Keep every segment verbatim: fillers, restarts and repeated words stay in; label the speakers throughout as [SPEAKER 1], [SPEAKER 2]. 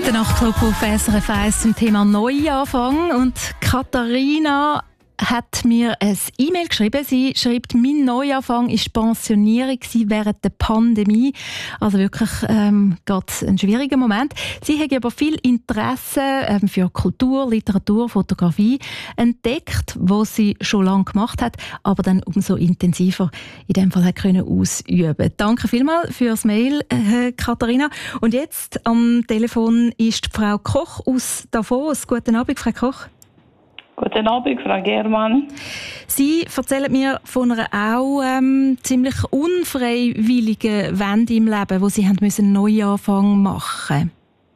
[SPEAKER 1] Der Nachtclub auf S R F eins zum Thema Neuanfang. Und Katharina hat mir ein E-Mail geschrieben. Sie schreibt, mein Neuanfang war Pensionierung während der Pandemie. Also wirklich ähm, gerade ein schwieriger Moment. Sie hat aber viel Interesse ähm, für Kultur, Literatur, Fotografie entdeckt, was sie schon lange gemacht hat, aber dann umso intensiver in dem Fall hat können ausüben. Danke vielmals fürs Mail, äh, Katharina. Und jetzt am Telefon ist Frau Koch aus Davos. Guten Abend, Frau Koch.
[SPEAKER 2] Guten Abend, Frau Germann.
[SPEAKER 1] Sie erzählen mir von einer auch ähm, ziemlich unfreiwilligen Wende im Leben, wo Sie haben müssen einen Neuanfang machen.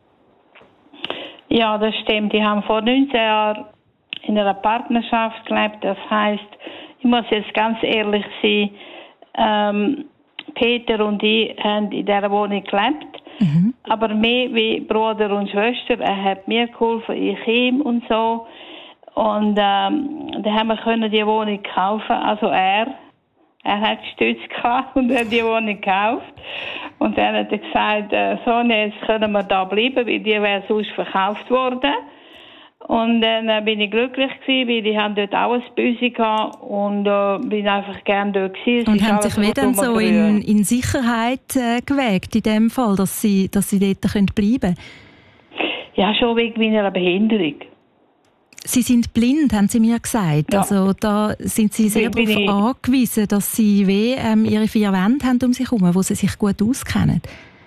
[SPEAKER 2] Ja, das stimmt. Ich habe vor neunzehn Jahren in einer Partnerschaft gelebt. Das heisst, ich muss jetzt ganz ehrlich sein, ähm, Peter und ich haben in dieser Wohnung gelebt. Mhm. Aber mehr wie Bruder und Schwester. Er hat mir geholfen, ich ihm und so. Und ähm, dann haben wir können die Wohnung kaufen. Also er, er hat Stütz gehabt und hat die Wohnung gekauft. Und dann hat er gesagt, äh, Sonja, jetzt können wir da bleiben, weil die wäre sonst verkauft worden. Und dann äh, bin ich glücklich gewesen, weil ich habe dort auch ein Büsi gehabt und äh, bin einfach gerne dort gewesen.
[SPEAKER 1] Und haben sich wieder so in, in Sicherheit äh, gewägt in dem Fall, dass sie, dass sie dort können bleiben?
[SPEAKER 2] Ja, schon wegen meiner Behinderung.
[SPEAKER 1] Sie sind blind, haben Sie mir gesagt. Ja. Also da sind Sie sehr darauf ich... angewiesen, dass Sie wie, ähm, Ihre vier Wände haben um sich herum, wo Sie sich gut auskennen.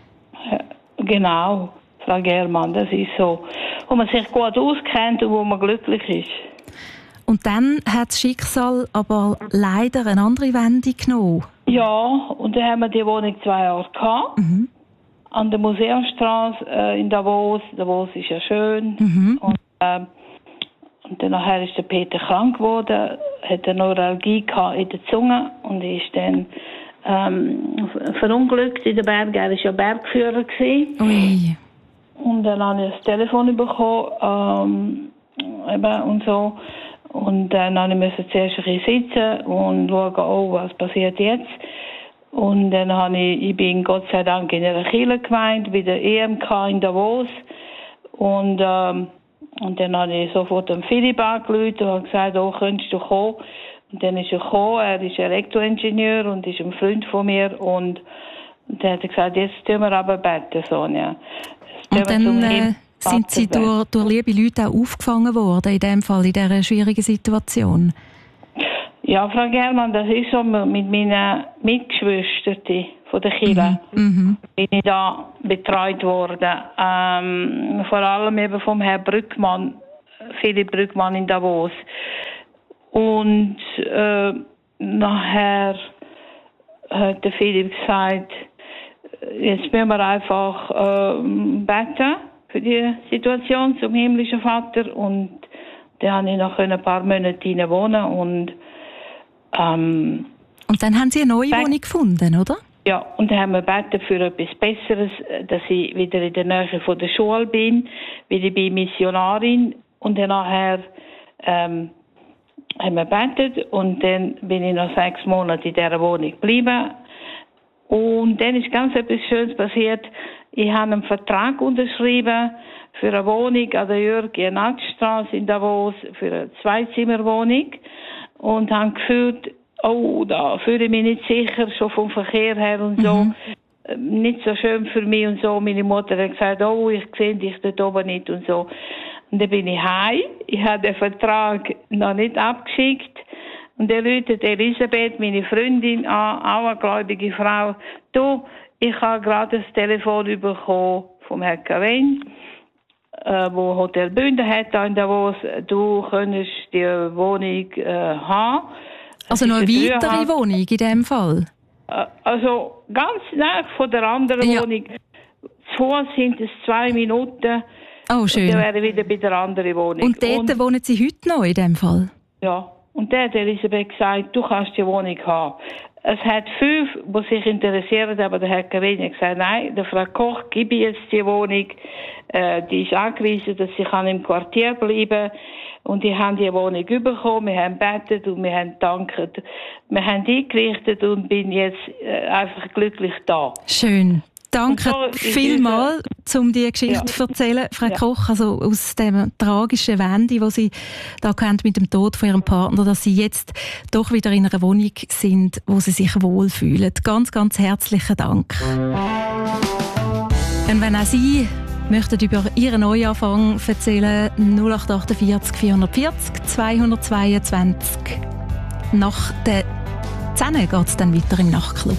[SPEAKER 2] Genau, Frau Germann, das ist so. Wo man sich gut auskennt und wo man glücklich ist.
[SPEAKER 1] Und dann hat das Schicksal aber leider eine andere Wendung genommen.
[SPEAKER 2] Ja, und dann haben wir die Wohnung zwei Jahre gehabt. Mhm. An der Museumstraße äh, in Davos. Davos ist ja schön. Mhm. Und, äh, Und dann nachher ist der Peter krank geworden, hat eine Neuralgie in der Zunge und ist dann ähm, verunglückt in den Bergen. Er war ja Bergführer gewesen.
[SPEAKER 1] Ui.
[SPEAKER 2] Und dann habe ich das Telefon bekommen ähm, eben und so. Und dann musste ich zuerst ein bisschen sitzen und schauen, oh, was passiert jetzt. Und dann habe ich, ich bin Gott sei Dank in einer Kirchengemeinde bei der E M K in Davos. Und ähm, Und dann habe ich sofort den Philipp angerufen und habe gesagt, oh, könntest du kommen? Und dann ist er gekommen, er ist Elektroingenieur und ist ein Freund von mir. Und dann hat er gesagt, jetzt tun wir aber beten, Sonja.
[SPEAKER 1] Und dann äh, sind Sie durch, durch liebe Leute auch aufgefangen worden, in dem Fall, in dieser schwierigen Situation?
[SPEAKER 2] Ja, Frau Germann, das ist so mit meinen Mitgeschwistern von der Kirche. Mhm. Bin ich da betreut worden. Ähm, vor allem eben vom Herrn Brückmann, Philipp Brückmann in Davos. Und äh, nachher hat der Philipp gesagt, jetzt müssen wir einfach äh, beten für die Situation zum himmlischen Vater. Und dann habe ich noch ein paar Monate hinein wohnen und ähm,
[SPEAKER 1] und dann haben Sie eine neue Wohnung gefunden, oder?
[SPEAKER 2] Ja, und dann haben wir gebeten für etwas Besseres, dass ich wieder in der Nähe von der Schule bin, weil ich bin Missionarin. Und dann nachher ähm, haben wir gebetet und dann bin ich noch sechs Monate in dieser Wohnung geblieben. Und dann ist ganz etwas Schönes passiert. Ich habe einen Vertrag unterschrieben für eine Wohnung an der Jürg-Jenatsch-Straße in Davos, für eine Zweizimmerwohnung. Und habe gefühlt, oh, da fühle ich mich nicht sicher, schon vom Verkehr her und so. Mhm. Nicht so schön für mich und so. Meine Mutter hat gesagt, oh, ich sehe dich dort oben nicht und so. Und dann bin ich heim. Ich habe den Vertrag noch nicht abgeschickt. Und dann ruft Elisabeth, meine Freundin, an, auch eine gläubige Frau. Du, ich habe gerade das Telefon bekommen vom Herrn Karin, äh, wo Hotel Bünden hat in Davos. Du könntest die Wohnung äh, haben.
[SPEAKER 1] Also noch eine weitere Wohnung in dem Fall?
[SPEAKER 2] Äh, also ganz nah von der anderen ja. Wohnung. Zu Fuß sind es zwei Minuten.
[SPEAKER 1] Oh, schön.
[SPEAKER 2] Und dann wäre ich wieder bei der anderen Wohnung.
[SPEAKER 1] Und dort und, wohnen Sie heute noch in dem Fall?
[SPEAKER 2] Ja. Und dann hat Elisabeth gesagt, du kannst die Wohnung haben. Es hat fünf, die sich interessieren, aber der Herr Karin hat gesagt, nein, der Frau Koch gebe ich jetzt die Wohnung. Äh, die ist angewiesen, dass sie kann im Quartier bleiben kann. Und die haben die Wohnung bekommen, wir haben gebetet und wir haben gedankt. Wir haben eingerichtet und bin jetzt äh, einfach glücklich da.
[SPEAKER 1] Schön. Danke
[SPEAKER 2] so
[SPEAKER 1] vielmals, um diese Geschichte ja. zu erzählen, Frau ja. Koch, also aus dem tragischen Wende, die Sie da kennt mit dem Tod von Ihrem Partner, dass Sie jetzt doch wieder in einer Wohnung sind, wo Sie sich wohlfühlen. Ganz, ganz herzlichen Dank. Und wenn auch Sie möchten über Ihren Neuanfang erzählen, null acht achtundvierzig vierhundertvierzig zweihundertzweiundzwanzig. Nach der zehn geht es dann weiter im Nachtclub.